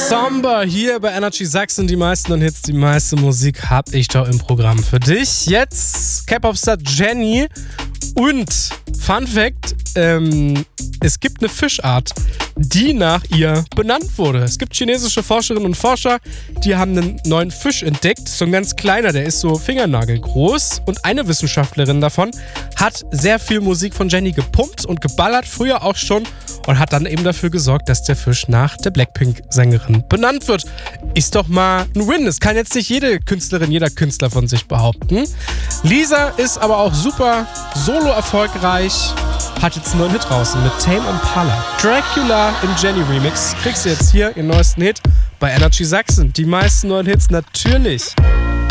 Somber hier bei Energy Sachsen. Die meisten Hits, die meiste Musik hab ich doch im Programm für dich. Jetzt K-Pop-Star Jennie und Fun Fact, es gibt eine Fischart, die nach ihr benannt wurde. Es gibt chinesische Forscherinnen und Forscher, die haben einen neuen Fisch entdeckt. So ein ganz kleiner, der ist so fingernagelgroß. Und eine Wissenschaftlerin davon hat sehr viel Musik von Jennie gepumpt und geballert, früher auch schon. Und hat dann eben dafür gesorgt, dass der Fisch nach der Blackpink-Sängerin benannt wird. Ist doch mal ein Win. Das kann jetzt nicht jede Künstlerin, jeder Künstler von sich behaupten. Lisa ist aber auch super solo erfolgreich. Hat jetzt einen neuen Hit draußen mit Tame Impala. Dracula im Jennie Remix. Kriegst du jetzt hier ihren neuesten Hit bei Energy Sachsen. Die meisten neuen Hits natürlich